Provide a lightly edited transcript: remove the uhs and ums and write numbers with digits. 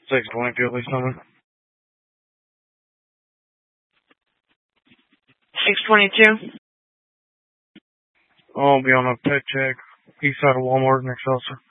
622 lease number. 622. I'll be on a pet check east side of Walmart in Excelsior.